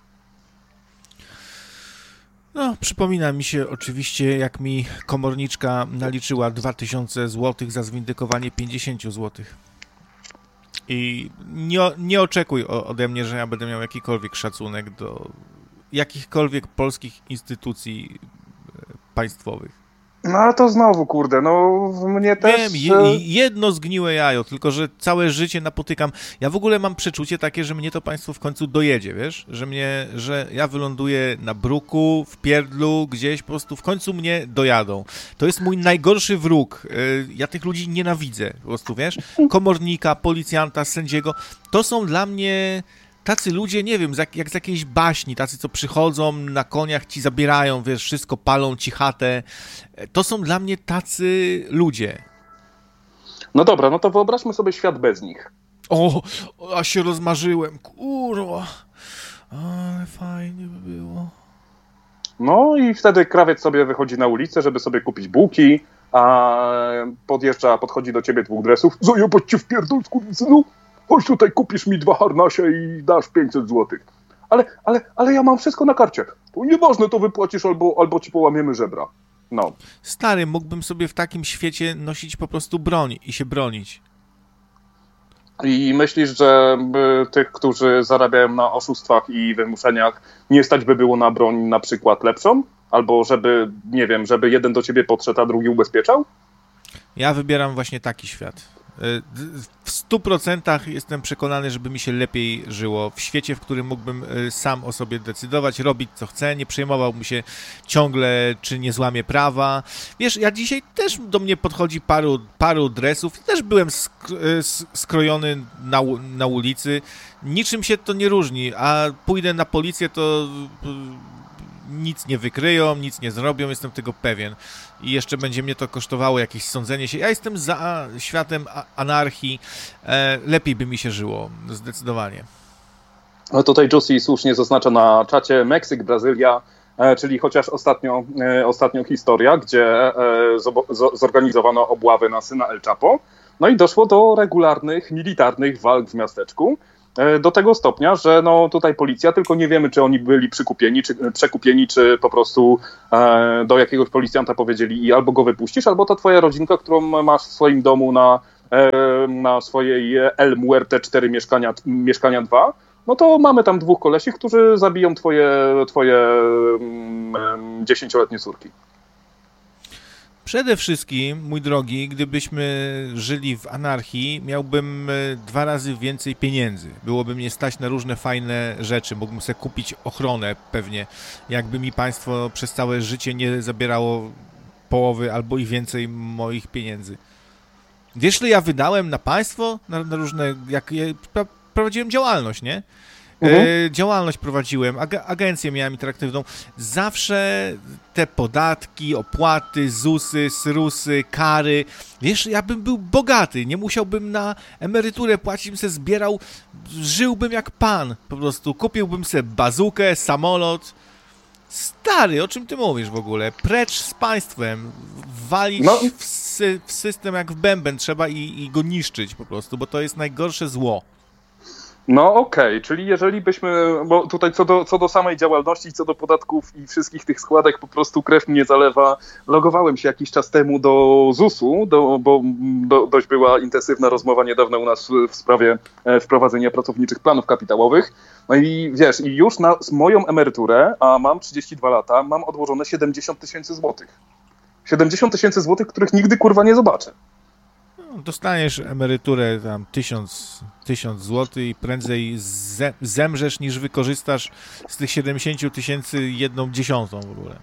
Speaker 1: No, przypomina mi się oczywiście, jak mi komorniczka naliczyła 2000 zł za zwindykowanie 50 zł. I nie oczekuj ode mnie, że ja będę miał jakikolwiek szacunek do jakichkolwiek polskich instytucji państwowych.
Speaker 2: No ale to znowu, kurde, no mnie też...
Speaker 1: Wiem, jedno zgniłe jajo, tylko że całe życie napotykam. Ja w ogóle mam przeczucie takie, że mnie to państwo w końcu dojedzie, wiesz? Że ja wyląduję na bruku, w pierdlu, gdzieś, po prostu w końcu mnie dojadą. To jest mój najgorszy wróg. Ja tych ludzi nienawidzę, po prostu, wiesz? Komornika, policjanta, sędziego. To są dla mnie... tacy ludzie, nie wiem, jak z jakiejś baśni, tacy, co przychodzą na koniach, ci zabierają, wiesz, wszystko, palą ci chatę. To są dla mnie tacy ludzie.
Speaker 2: No dobra, no to wyobraźmy sobie świat bez nich.
Speaker 1: A się rozmarzyłem, kurwa. Ale fajnie by było.
Speaker 2: No i wtedy krawiec sobie wychodzi na ulicę, żeby sobie kupić bułki, a podchodzi do ciebie 2 dresów. Zajebać cię w pierdol, skurwysynu. Chodź tutaj, kupisz mi 2 harnasie i dasz 500 złotych. Ale ja mam wszystko na karcie. To nieważne, to wypłacisz albo ci połamiemy żebra. No.
Speaker 1: Stary, mógłbym sobie w takim świecie nosić po prostu broń i się bronić.
Speaker 2: I myślisz, że tych, którzy zarabiają na oszustwach i wymuszeniach, nie stać by było na broń na przykład lepszą? Albo żeby, nie wiem, żeby jeden do ciebie podszedł, a drugi ubezpieczał?
Speaker 1: Ja wybieram właśnie taki świat. W 100% jestem przekonany, żeby mi się lepiej żyło w świecie, w którym mógłbym sam o sobie decydować, robić co chcę, nie przejmowałbym się ciągle, czy nie złamię prawa. Wiesz, ja dzisiaj też do mnie podchodzi paru dresów, też byłem skrojony na ulicy, niczym się to nie różni, a pójdę na policję, to nic nie wykryją, nic nie zrobią, jestem tego pewien. I jeszcze będzie mnie to kosztowało jakieś sądzenie się. Ja jestem za światem anarchii. Lepiej by mi się żyło, zdecydowanie.
Speaker 2: No tutaj Juicy słusznie zaznacza na czacie Meksyk, Brazylia, czyli chociaż ostatnio historia, gdzie zorganizowano obławę na syna El Chapo. No i doszło do regularnych, militarnych walk w miasteczku. Do tego stopnia, że no tutaj policja, tylko nie wiemy, czy oni byli przekupieni, czy po prostu do jakiegoś policjanta powiedzieli i albo go wypuścisz, albo ta twoja rodzinka, którą masz w swoim domu na swojej El Muerte 4 mieszkania 2, no to mamy tam 2 kolesi, którzy zabiją twoje 10-letnie córki.
Speaker 1: Przede wszystkim, mój drogi, gdybyśmy żyli w anarchii, miałbym 2 razy więcej pieniędzy. Byłoby mnie stać na różne fajne rzeczy. Mógłbym sobie kupić ochronę pewnie, jakby mi państwo przez całe życie nie zabierało połowy albo i więcej moich pieniędzy. Wiesz, ile ja wydałem na państwo? Na różne, jak prowadziłem działalność, nie? Działalność prowadziłem, agencję miałem interaktywną. Zawsze te podatki, opłaty, ZUS-y, SRUS-y, kary. Wiesz, ja bym był bogaty, nie musiałbym na emeryturę płacić, bym se zbierał, żyłbym jak pan. Po prostu kupiłbym sobie bazukę, samolot. Stary, o czym ty mówisz w ogóle? Precz z państwem, walić w system jak w bęben trzeba i go niszczyć po prostu, bo to jest najgorsze zło.
Speaker 2: No okej, czyli jeżeli byśmy, bo tutaj co do samej działalności, co do podatków i wszystkich tych składek, po prostu krew mnie zalewa. Logowałem się jakiś czas temu do ZUS-u, bo dość była intensywna rozmowa niedawno u nas w sprawie wprowadzenia pracowniczych planów kapitałowych. No i wiesz, i już na moją emeryturę, a mam 32 lata, mam odłożone 70 000 złotych. 70 000 złotych, których nigdy kurwa nie zobaczę.
Speaker 1: Dostaniesz emeryturę tam 1000 zł i prędzej zemrzesz niż wykorzystasz z tych 70 000 1/10 w ogóle.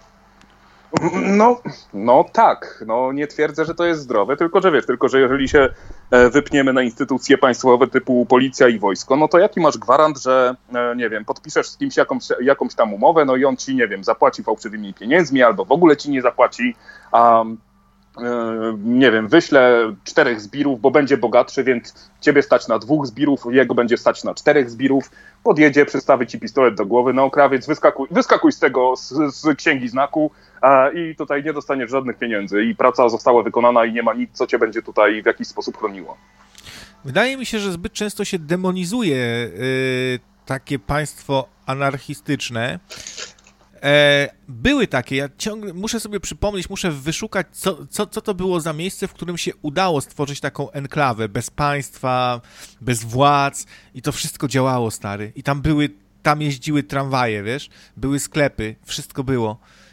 Speaker 2: No tak, no nie twierdzę, że to jest zdrowe, tylko że jeżeli się wypniemy na instytucje państwowe typu policja i wojsko, no to jaki masz gwarant, że nie wiem, podpiszesz z kimś jakąś tam umowę, no i on ci, nie wiem, zapłaci fałszywymi pieniędzmi albo w ogóle ci nie zapłaci, a nie wiem, wyślę 4 zbirów, bo będzie bogatszy, więc ciebie stać na 2 zbirów, jego będzie stać na 4 zbirów, podjedzie, przystawi ci pistolet do głowy, no krawiec, wyskakuj z tego, z księgi znaku i tutaj nie dostaniesz żadnych pieniędzy i praca została wykonana i nie ma nic, co cię będzie tutaj w jakiś sposób chroniło.
Speaker 1: Wydaje mi się, że zbyt często się demonizuje takie państwo anarchistyczne. Były takie, ja ciągle muszę sobie przypomnieć, muszę wyszukać, co to było za miejsce, w którym się udało stworzyć taką enklawę, bez państwa, bez władz i to wszystko działało, stary. I tam jeździły tramwaje, wiesz, były sklepy, wszystko było.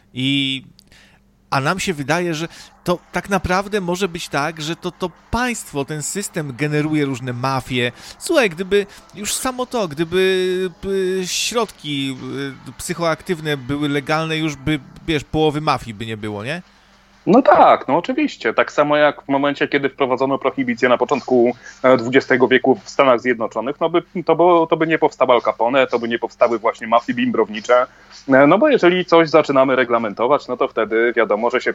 Speaker 1: A nam się wydaje, że to tak naprawdę może być tak, że to państwo, ten system generuje różne mafie. Słuchaj, gdyby już samo to, gdyby środki psychoaktywne były legalne, już by, wiesz, połowy mafii by nie było, nie?
Speaker 2: No tak, no oczywiście. Tak samo jak w momencie, kiedy wprowadzono prohibicję na początku XX wieku w Stanach Zjednoczonych, to by nie powstał Al Capone, to by nie powstały właśnie mafie bimbrownicze. No bo jeżeli coś zaczynamy reglamentować, no to wtedy wiadomo, że się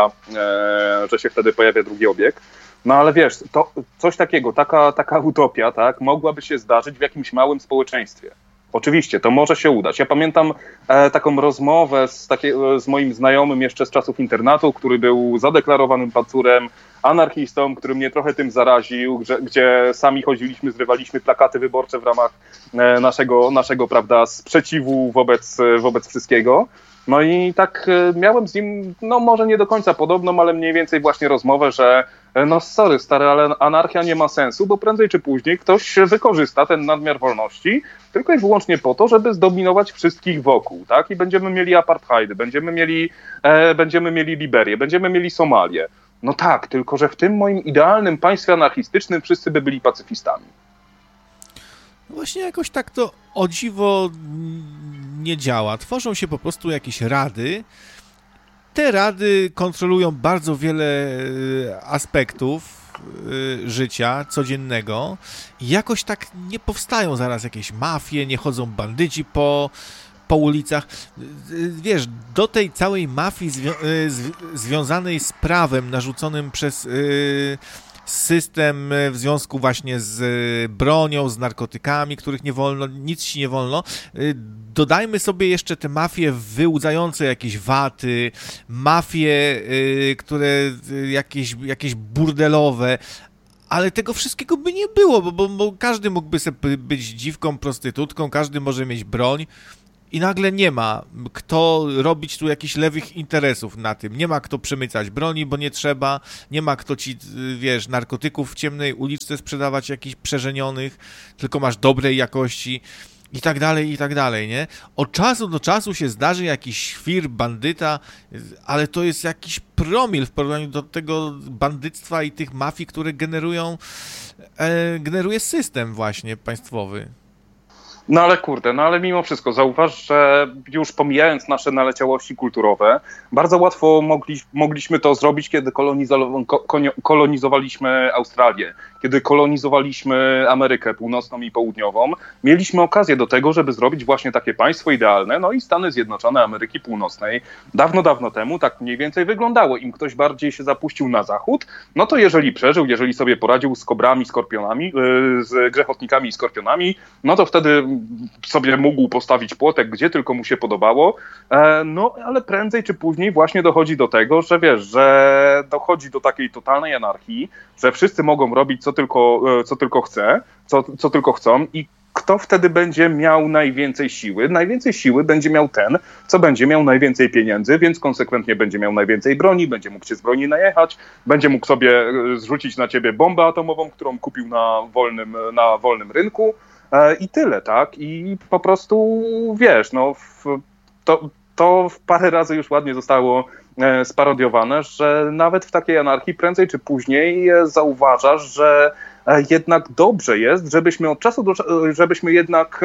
Speaker 2: wtedy pojawia drugi obieg. No ale wiesz, to coś takiego, taka utopia, tak, mogłaby się zdarzyć w jakimś małym społeczeństwie. Oczywiście, to może się udać. Ja pamiętam taką rozmowę z moim znajomym jeszcze z czasów internatu, który był zadeklarowanym pancurem, anarchistą, który mnie trochę tym zaraził, gdzie sami chodziliśmy, zrywaliśmy plakaty wyborcze w ramach naszego prawda, sprzeciwu wobec wszystkiego. No i tak miałem z nim, no może nie do końca podobną, ale mniej więcej właśnie rozmowę, że no sorry stary, ale anarchia nie ma sensu, bo prędzej czy później ktoś wykorzysta ten nadmiar wolności tylko i wyłącznie po to, żeby zdominować wszystkich wokół, tak? I będziemy mieli apartheidy, będziemy mieli Liberię, będziemy mieli Somalię. No tak, tylko że w tym moim idealnym państwie anarchistycznym wszyscy by byli pacyfistami.
Speaker 1: Właśnie jakoś tak to o dziwo nie działa. Tworzą się po prostu jakieś rady. Te rady kontrolują bardzo wiele aspektów życia codziennego i jakoś tak nie powstają zaraz jakieś mafie, nie chodzą bandyci po ulicach. Wiesz, do tej całej mafii związanej z prawem narzuconym przez system w związku właśnie z bronią, z narkotykami, których nie wolno, nic ci nie wolno. Dodajmy sobie jeszcze te mafie wyłudzające jakieś waty, mafie, które jakieś burdelowe, ale tego wszystkiego by nie było, bo każdy mógłby sobie być dziwką, prostytutką, każdy może mieć broń. I nagle nie ma kto robić tu jakichś lewych interesów na tym. Nie ma kto przemycać broni, bo nie trzeba. Nie ma kto ci, wiesz, narkotyków w ciemnej uliczce sprzedawać jakichś przeżenionych, tylko masz dobrej jakości i tak dalej, nie? Od czasu do czasu się zdarzy jakiś świr, bandyta, ale to jest jakiś promil w porównaniu do tego bandyctwa i tych mafii, które generuje system właśnie państwowy.
Speaker 2: No ale kurde, no ale mimo wszystko zauważ, że już pomijając nasze naleciałości kulturowe, bardzo łatwo mogliśmy to zrobić, kiedy kolonizowaliśmy Australię, kiedy kolonizowaliśmy Amerykę Północną i Południową. Mieliśmy okazję do tego, żeby zrobić właśnie takie państwo idealne, no i Stany Zjednoczone Ameryki Północnej. Dawno, dawno temu tak mniej więcej wyglądało. Im ktoś bardziej się zapuścił na zachód, no to jeżeli przeżył, jeżeli sobie poradził z kobrami, skorpionami, z grzechotnikami i skorpionami, no to wtedy sobie mógł postawić płotek, gdzie tylko mu się podobało, no ale prędzej czy później właśnie dochodzi do tego, że wiesz, że dochodzi do takiej totalnej anarchii, że wszyscy mogą robić co tylko chcą i kto wtedy będzie miał najwięcej siły? Najwięcej siły będzie miał ten, co będzie miał najwięcej pieniędzy, więc konsekwentnie będzie miał najwięcej broni, będzie mógł się z broni najechać, będzie mógł sobie zrzucić na ciebie bombę atomową, którą kupił na wolnym rynku i tyle, tak? I po prostu wiesz, no to parę razy już ładnie zostało sparodiowane, że nawet w takiej anarchii prędzej czy później zauważasz, że jednak dobrze jest, żebyśmy od czasu do czasu, żebyśmy jednak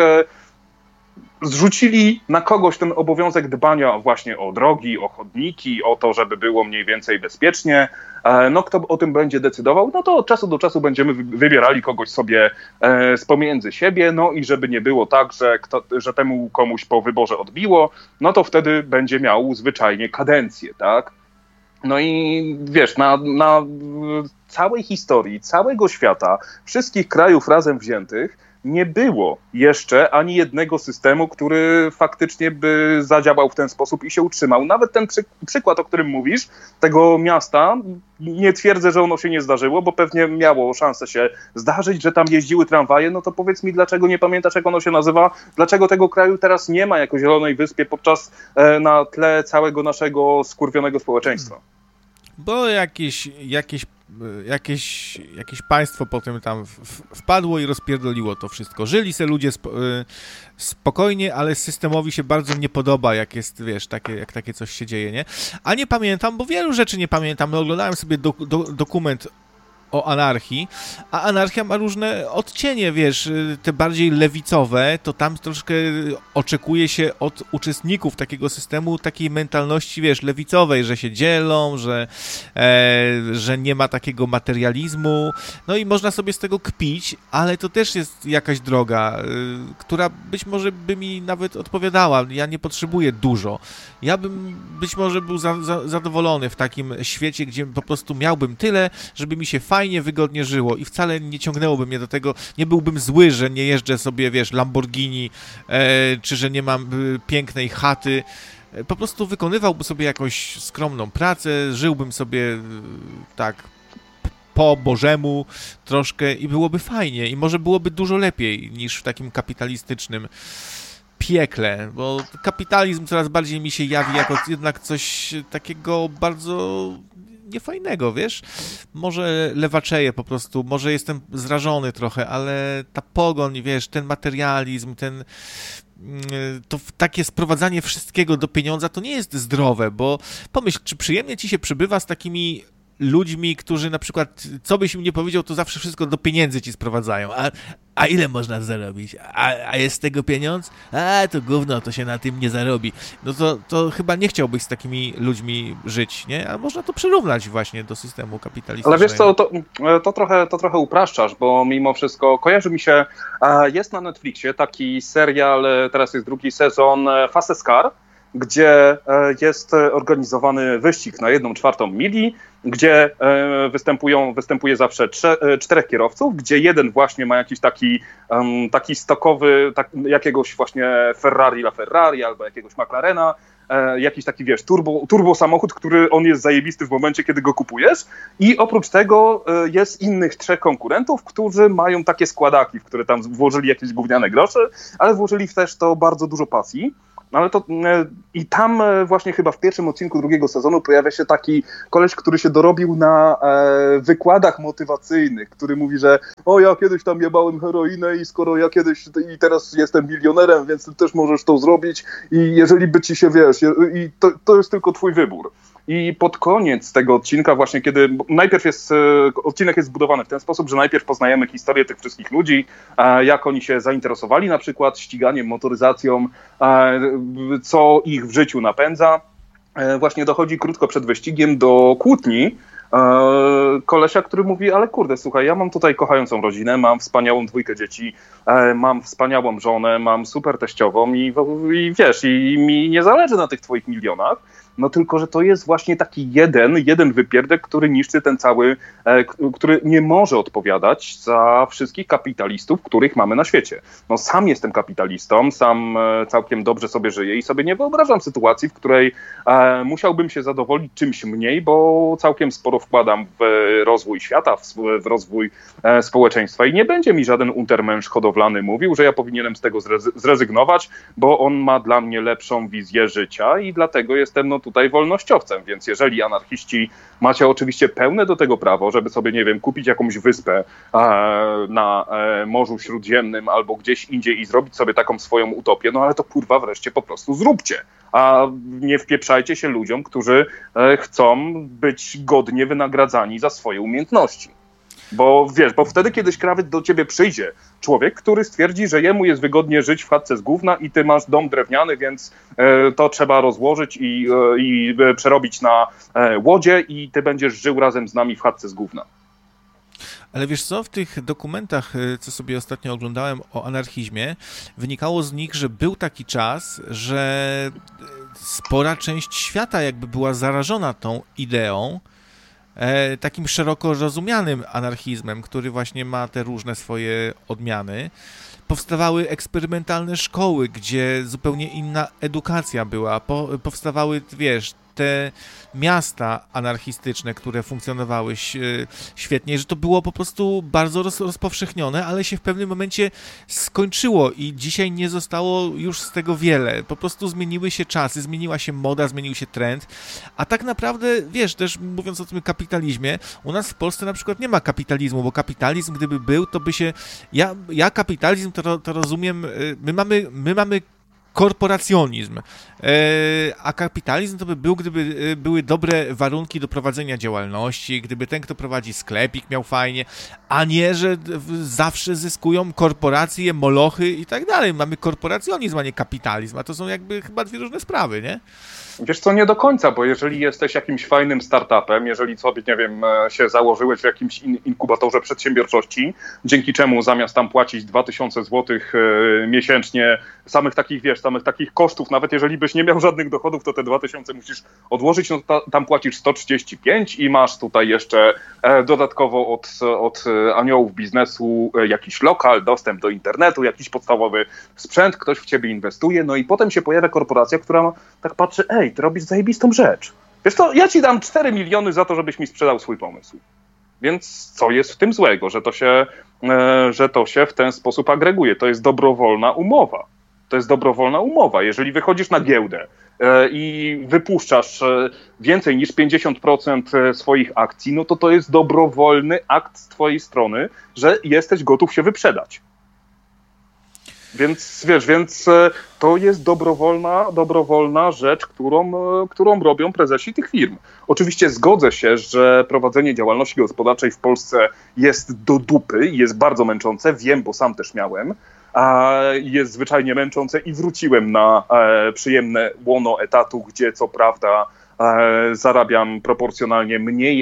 Speaker 2: zrzucili na kogoś ten obowiązek dbania właśnie o drogi, o chodniki, o to, żeby było mniej więcej bezpiecznie. No kto o tym będzie decydował, no to od czasu do czasu będziemy wybierali kogoś sobie z pomiędzy siebie, no i żeby nie było tak, że temu komuś po wyborze odbiło, no to wtedy będzie miał zwyczajnie kadencję, tak? No i wiesz, na całej historii, całego świata, wszystkich krajów razem wziętych, nie było jeszcze ani jednego systemu, który faktycznie by zadziałał w ten sposób i się utrzymał. Nawet ten przykład, o którym mówisz, tego miasta, nie twierdzę, że ono się nie zdarzyło, bo pewnie miało szansę się zdarzyć, że tam jeździły tramwaje, no to powiedz mi, dlaczego nie pamiętasz, jak ono się nazywa? Dlaczego tego kraju teraz nie ma jako Zielonej Wyspie na tle całego naszego skurwionego społeczeństwa?
Speaker 1: Bo jakieś państwo potem tam wpadło i rozpierdoliło to wszystko. Żyli se ludzie spokojnie, ale systemowi się bardzo nie podoba, jak jest, wiesz, jak takie coś się dzieje, nie? A nie pamiętam, bo wielu rzeczy nie pamiętam. No, oglądałem sobie dokument o anarchii, a anarchia ma różne odcienie, wiesz, te bardziej lewicowe, to tam troszkę oczekuje się od uczestników takiego systemu takiej mentalności, wiesz, lewicowej, że się dzielą, że nie ma takiego materializmu, no i można sobie z tego kpić, ale to też jest jakaś droga, która być może by mi nawet odpowiadała. Ja nie potrzebuję dużo. Ja bym być może był zadowolony w takim świecie, gdzie po prostu miałbym tyle, żeby mi się fajnie, wygodnie żyło i wcale nie ciągnęłoby mnie do tego, nie byłbym zły, że nie jeżdżę sobie, wiesz, Lamborghini, czy że nie mam pięknej chaty. Po prostu wykonywałbym sobie jakąś skromną pracę, żyłbym sobie tak po Bożemu troszkę i byłoby fajnie i może byłoby dużo lepiej niż w takim kapitalistycznym piekle, bo kapitalizm coraz bardziej mi się jawi jako jednak coś takiego bardzo niefajnego, wiesz? Może lewaczeję po prostu, może jestem zrażony trochę, ale ta pogoń, wiesz, ten materializm, to takie sprowadzanie wszystkiego do pieniądza to nie jest zdrowe, bo pomyśl, czy przyjemnie ci się przybywa z takimi ludźmi, którzy na przykład, co byś im nie powiedział, to zawsze wszystko do pieniędzy ci sprowadzają. A ile można zarobić? A jest z tego pieniądz? To gówno, to się na tym nie zarobi. No to chyba nie chciałbyś z takimi ludźmi żyć, nie? A można to przyrównać właśnie do systemu kapitalistycznego.
Speaker 2: Ale wiesz co, to trochę upraszczasz, bo mimo wszystko kojarzy mi się, jest na Netflixie taki serial, teraz jest drugi sezon, Fastest Car, gdzie jest organizowany wyścig na 1/4 mili, gdzie występuje zawsze 4 kierowców, gdzie jeden właśnie ma jakiś taki stokowy, jakiegoś właśnie Ferrari albo jakiegoś McLarena, jakiś taki, wiesz, turbo samochód, który on jest zajebisty w momencie, kiedy go kupujesz, i oprócz tego jest innych 3 konkurentów, którzy mają takie składaki, w które tam włożyli jakieś gówniane grosze, ale włożyli też to bardzo dużo pasji. Ale i tam właśnie chyba w pierwszym odcinku drugiego sezonu pojawia się taki koleś, który się dorobił na wykładach motywacyjnych, który mówi, że ja kiedyś tam jebałem heroinę i skoro ja kiedyś i teraz jestem milionerem, więc ty też możesz to zrobić i jeżeli by ci się, wiesz, i to jest tylko twój wybór. i pod koniec tego odcinka właśnie, kiedy najpierw odcinek jest zbudowany w ten sposób, że najpierw poznajemy historię tych wszystkich ludzi, jak oni się zainteresowali na przykład ściganiem, motoryzacją, co ich w życiu napędza. Właśnie dochodzi krótko przed wyścigiem do kłótni kolesia, który mówi, ale kurde, słuchaj, ja mam tutaj kochającą rodzinę, mam wspaniałą 2 dzieci, mam wspaniałą żonę, mam super teściową i wiesz, i mi nie zależy na tych twoich milionach, no tylko, że to jest właśnie taki jeden wypierdek, który niszczy ten cały, który nie może odpowiadać za wszystkich kapitalistów, których mamy na świecie. No sam jestem kapitalistą, sam całkiem dobrze sobie żyję i sobie nie wyobrażam sytuacji, w której musiałbym się zadowolić czymś mniej, bo całkiem sporo wkładam w rozwój świata, w rozwój społeczeństwa i nie będzie mi żaden untermensch hodowlany mówił, że ja powinienem z tego zrezygnować, bo on ma dla mnie lepszą wizję życia i dlatego jestem tutaj wolnościowcem, więc jeżeli anarchiści macie oczywiście pełne do tego prawo, żeby sobie, nie wiem, kupić jakąś wyspę na Morzu Śródziemnym albo gdzieś indziej i zrobić sobie taką swoją utopię, no ale to kurwa wreszcie po prostu zróbcie, a nie wpieprzajcie się ludziom, którzy chcą być godnie wynagradzani za swoje umiejętności. Bo wiesz, bo wtedy kiedyś krawiec do ciebie przyjdzie człowiek, który stwierdzi, że jemu jest wygodnie żyć w chatce z gówna i ty masz dom drewniany, więc to trzeba rozłożyć i przerobić na łodzie i ty będziesz żył razem z nami w chatce z gówna.
Speaker 1: Ale wiesz co, w tych dokumentach, co sobie ostatnio oglądałem o anarchizmie, wynikało z nich, że był taki czas, że spora część świata jakby była zarażona tą ideą, takim szeroko rozumianym anarchizmem, który właśnie ma te różne swoje odmiany. Powstawały eksperymentalne szkoły, gdzie zupełnie inna edukacja była. Powstawały, wiesz, te miasta anarchistyczne, które funkcjonowały świetnie, że to było po prostu bardzo rozpowszechnione, ale się w pewnym momencie skończyło i dzisiaj nie zostało już z tego wiele. Po prostu zmieniły się czasy, zmieniła się moda, zmienił się trend, a tak naprawdę, wiesz, też mówiąc o tym kapitalizmie, u nas w Polsce na przykład nie ma kapitalizmu, bo kapitalizm, gdyby był, to by się... Ja kapitalizm to rozumiem, my mamy korporacjonizm, a kapitalizm to by był, gdyby były dobre warunki do prowadzenia działalności, gdyby ten, kto prowadzi sklepik, miał fajnie, a nie, że zawsze zyskują korporacje, molochy i tak dalej. Mamy korporacjonizm, a nie kapitalizm, a to są jakby chyba 2 różne sprawy, nie?
Speaker 2: Wiesz co, nie do końca, bo jeżeli jesteś jakimś fajnym startupem, jeżeli sobie, nie wiem, się założyłeś w jakimś inkubatorze przedsiębiorczości, dzięki czemu zamiast tam płacić 2000 zł miesięcznie, samych takich kosztów, nawet jeżeli byś nie miał żadnych dochodów, to te 2000 musisz odłożyć, no tam płacisz 135 i masz tutaj jeszcze dodatkowo od aniołów biznesu jakiś lokal, dostęp do internetu, jakiś podstawowy sprzęt, ktoś w ciebie inwestuje, no i potem się pojawia korporacja, która tak patrzy, ty robisz zajebistą rzecz. Wiesz co, ja ci dam 4 miliony za to, żebyś mi sprzedał swój pomysł. Więc co jest w tym złego, że to się w ten sposób agreguje? To jest dobrowolna umowa. To jest dobrowolna umowa. Jeżeli wychodzisz na giełdę i wypuszczasz więcej niż 50% swoich akcji, no to jest dobrowolny akt z twojej strony, że jesteś gotów się wyprzedać. Więc to jest dobrowolna rzecz, którą robią prezesi tych firm. Oczywiście zgodzę się, że prowadzenie działalności gospodarczej w Polsce jest do dupy i jest bardzo męczące. Wiem, bo sam też miałem. Jest zwyczajnie męczące i wróciłem na przyjemne łono etatu, gdzie co prawda zarabiam proporcjonalnie mniej,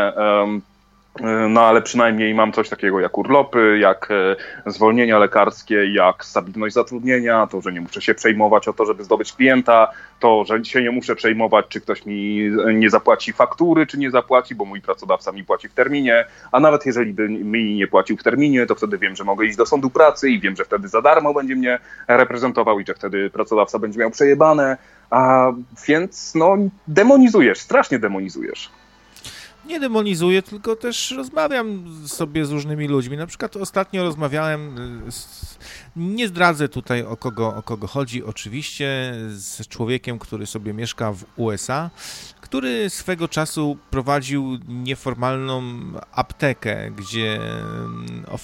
Speaker 2: ale przynajmniej mam coś takiego jak urlopy, jak zwolnienia lekarskie, jak stabilność zatrudnienia, to, że nie muszę się przejmować o to, żeby zdobyć klienta, to, że się nie muszę przejmować, czy ktoś mi nie zapłaci faktury, czy nie zapłaci, bo mój pracodawca mi płaci w terminie, a nawet jeżeli by mi nie płacił w terminie, to wtedy wiem, że mogę iść do sądu pracy i wiem, że wtedy za darmo będzie mnie reprezentował i że wtedy pracodawca będzie miał przejebane, więc demonizujesz, strasznie demonizujesz.
Speaker 1: Nie demonizuję, tylko też rozmawiam sobie z różnymi ludźmi. Na przykład ostatnio rozmawiałem, nie zdradzę tutaj o kogo chodzi, oczywiście z człowiekiem, który sobie mieszka w USA, który swego czasu prowadził nieformalną aptekę, gdzie